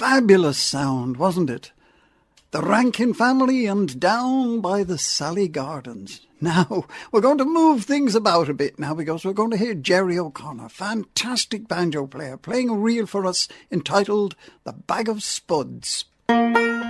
fabulous sound, wasn't it? The Rankin Family and Down by the Sally Gardens. Now, we're going to move things about a bit now because we're going to hear Jerry O'Connor, fantastic banjo player, playing a reel for us entitled The Bag of Spuds.